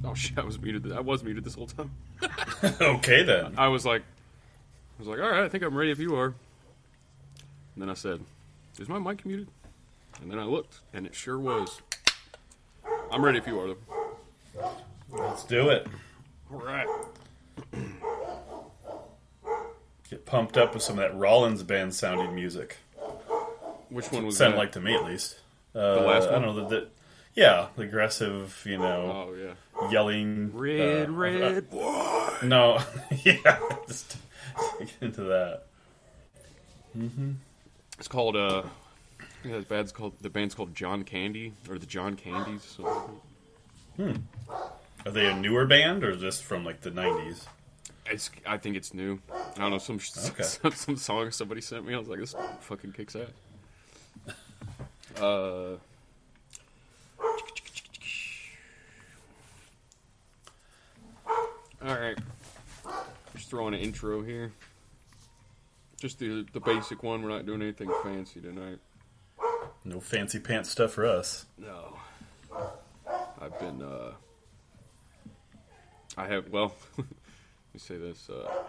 Oh shit, I was muted this whole time. Okay then. I was like, all right, I think I'm ready if you are. And then I said, is my mic muted? And then I looked, and it sure was. I'm ready if you are, though. Let's do it. All right. Get pumped up with some of that Rollins band sounding music. Which one was Sounded that? like to me, at least. The last one? I don't know. Yeah, the aggressive, Oh, yeah. yelling. Red boy. No. Yeah, just get into that. Mm-hmm. It's called, the band's called John Candy, or the John Candies. So. Are they a newer band, or just from, like, the 90s? I think it's new. I don't know, some song somebody sent me. I was like, this fucking kicks ass. Alright. Just throwing an intro here. Just the basic one. We're not doing anything fancy tonight. No fancy pants stuff for us. No. I've been, well, let me say this,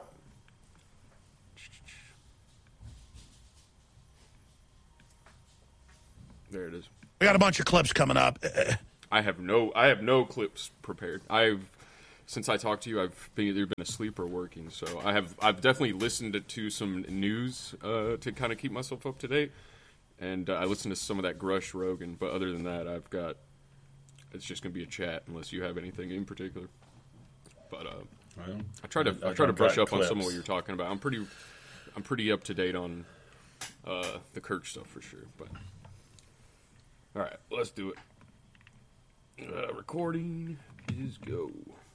there it is. We got a bunch of clips coming up. I have no clips prepared. Since I talked to you, I've either been asleep or working. So I've definitely listened to some news to kind of keep myself up to date, and I listened to some of that Grush Rogan. But other than that, it's just gonna be a chat unless you have anything in particular. But I try to brush up on some of what you're talking about. I'm pretty up to date on the Kirk stuff for sure. But all right, let's do it. Recording is go.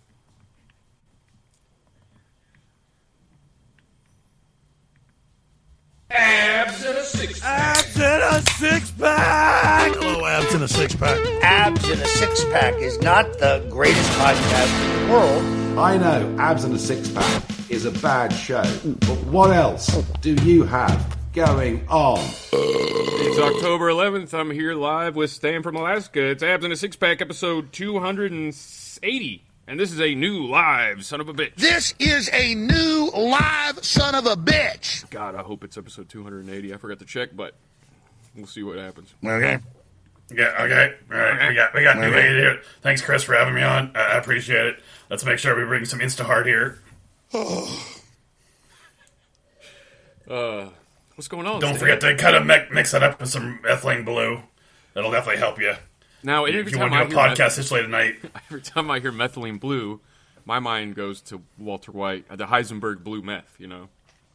Abs in a six pack. Abs in a six-pack! Hello, Abs in a six-pack. Abs in a Six Pack is not the greatest podcast in the world. I know Abs in a Six Pack is a bad show, but what else do you have going on? It's October 11th. I'm here live with Stan from Alaska. It's Abs in a Six Pack, episode 280. And this is a new live son of a bitch. This is a new live son of a bitch. God, I hope it's episode 280. I forgot to check, but we'll see what happens. Okay. Yeah, okay. All right, we got new way here. Thanks, Chris, for having me on. I appreciate it. Let's make sure we bring some Instaheart here. What's going on? Don't Stan? forget to kind of mix that up with some ethylene blue. That'll definitely help you. Now, If you want to do a podcast this late at night. Every time I hear methylene blue, my mind goes to Walter White, the Heisenberg blue meth, you know.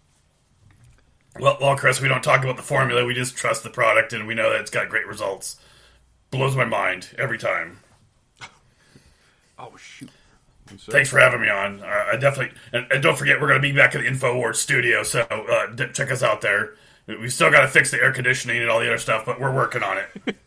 Well, Chris, we don't talk about the formula. We just trust the product, and we know that it's got great results. Blows my mind every time. Oh, shoot. Thanks for having me on. I definitely... And don't forget, we're going to be back at the InfoWars studio, so check us out there. We still got to fix the air conditioning and all the other stuff, but we're working on it.